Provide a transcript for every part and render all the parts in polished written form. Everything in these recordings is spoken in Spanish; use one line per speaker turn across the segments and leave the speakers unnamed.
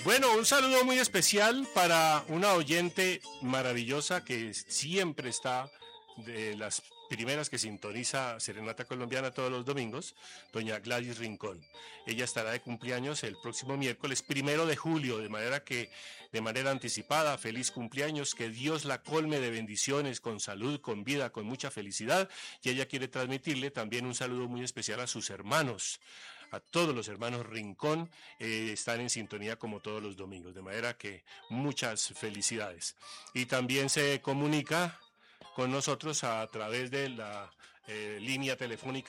Bueno, un saludo muy especial para una oyente maravillosa que siempre está de las primeras que sintoniza Serenata Colombiana todos los domingos, doña Gladys Rincón. Ella estará de cumpleaños el próximo miércoles 1 de julio, de manera que, de manera anticipada, feliz cumpleaños, que Dios la colme de bendiciones, con salud, con vida, con mucha felicidad, y ella quiere transmitirle también un saludo muy especial a sus hermanos. A todos los hermanos Rincón están en sintonía como todos los domingos, de manera que muchas felicidades. Y también se comunica con nosotros a través de la línea telefónica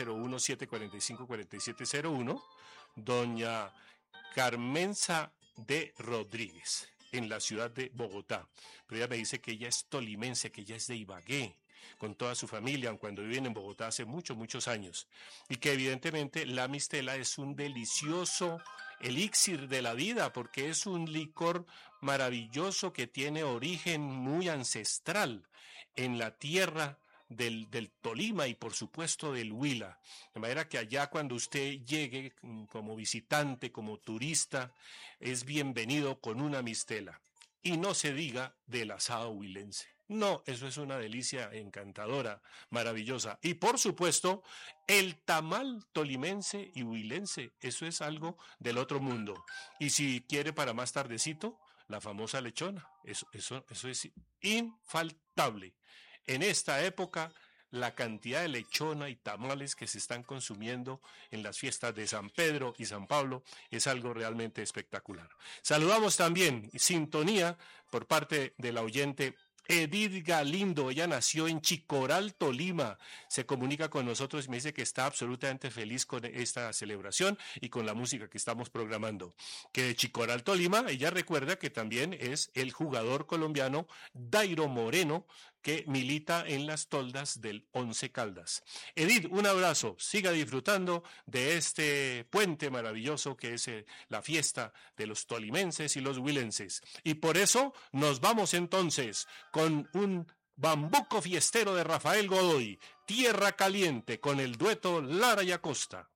601-745-4701, doña Carmenza de Rodríguez, en la ciudad de Bogotá. Pero ella me dice que ella es tolimense, que ella es de Ibagué, con toda su familia, aun cuando viven en Bogotá hace muchos años, y que evidentemente la mistela es un delicioso elixir de la vida, porque es un licor maravilloso que tiene origen muy ancestral en la tierra del Tolima y por supuesto del Huila, de manera que allá cuando usted llegue como visitante, como turista, es bienvenido con una mistela, y no se diga del asado huilense. No, eso es una delicia encantadora, maravillosa. Y por supuesto, el tamal tolimense y huilense, eso es algo del otro mundo. Y si quiere para más tardecito, la famosa lechona, eso es infaltable. En esta época, la cantidad de lechona y tamales que se están consumiendo en las fiestas de San Pedro y San Pablo es algo realmente espectacular. Saludamos también sintonía por parte de la oyente Edith Galindo. Ella nació en Chicoral, Tolima. Se comunica con nosotros y me dice que está absolutamente feliz con esta celebración y con la música que estamos programando. Que de Chicoral, Tolima, ella recuerda que también es el jugador colombiano Dairo Moreno, que milita en las toldas del Once Caldas. Edith, un abrazo. Siga disfrutando de este puente maravilloso que es la fiesta de los tolimenses y los huilenses. Y por eso nos vamos entonces con un bambuco fiestero de Rafael Godoy, Tierra Caliente, con el dueto Lara y Acosta.